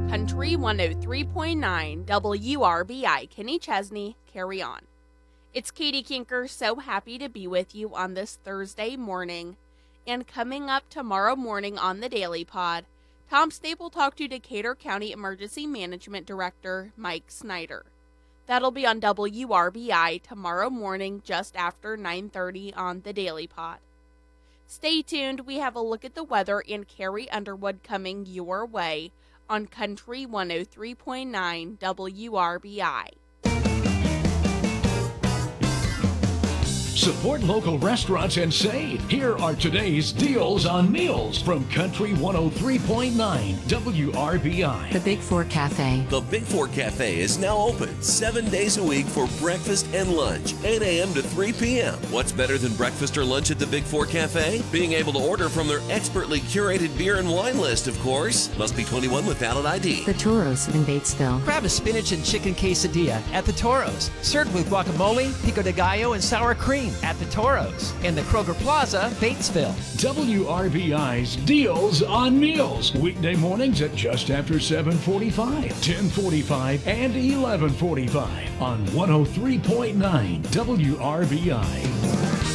Country 103.9 WRBI. Kenny Chesney, carry on. It's Katie Kinker, so happy to be with you on this Thursday morning. And coming up tomorrow morning on the Daily Pod, Tom Snape will talk to Decatur County Emergency Management Director Mike Snyder. That'll be on WRBI tomorrow morning just after 9:30 on the Daily Pod. Stay tuned, we have a look at the weather and Carrie Underwood coming your way on Country 103.9 WRBI. Support local restaurants and save. Here are today's deals on meals from Country 103.9 WRBI. The Big Four Cafe. The Big Four Cafe is now open 7 days a week for breakfast and lunch, 8 a.m. to 3 p.m. What's better than breakfast or lunch at the Big Four Cafe? Being able to order from their expertly curated beer and wine list, of course. Must be 21 with valid ID. The Toros in Batesville. Grab a spinach and chicken quesadilla at the Toros. Served with guacamole, pico de gallo, and sour cream at the Toros. In the Kroger Plaza, Batesville. WRBI's Deals on Meals. Weekday mornings at just after 7:45, 10:45, and 11:45 on 103.9 WRBI.